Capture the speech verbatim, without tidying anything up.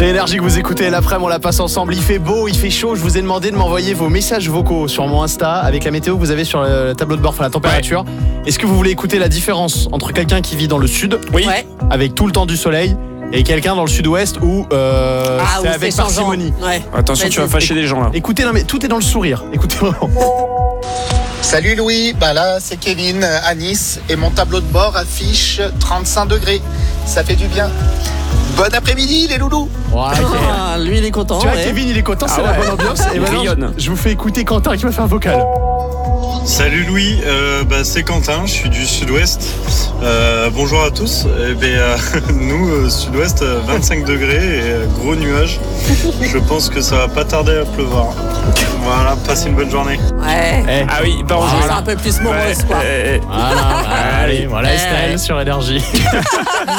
C'est Énergie que vous écoutez, l'après-midi on la passe ensemble, il fait beau, il fait chaud, je vous ai demandé de m'envoyer vos messages vocaux sur mon Insta avec la météo que vous avez sur le tableau de bord, enfin la température. Ouais. Est-ce que vous voulez écouter la différence entre quelqu'un qui vit dans le sud, oui, ouais, avec tout le temps du soleil, et quelqu'un dans le sud-ouest où euh, ah, c'est où avec c'est parcimonie. Ouais. Attention, tu vas fâcher des gens là. Écoutez, non mais tout est dans le sourire, écoutez vraiment. Salut Louis, bah là c'est Kevin à Nice et mon tableau de bord affiche trente-cinq degrés. Ça fait du bien. Bon après-midi les loulous. Voilà, okay. Ah, lui il est content. Tu vois, ouais. Kevin il est content, c'est ah la ouais. bonne ambiance. Et maintenant, je vous fais écouter Quentin qui m'a fait un vocal. Salut Louis, euh, bah, c'est Quentin, je suis du sud-ouest. Euh, bonjour à tous. Eh ben, euh, nous, euh, sud-ouest, euh, vingt-cinq degrés et euh, gros nuages. Je pense que ça va pas tarder à pleuvoir. Voilà, passez une bonne journée. Ouais. Eh. Ah oui, pas en C'est un peu plus morose, quoi. Ouais, Voilà, allez, voilà Eh. Estelle sur Énergie.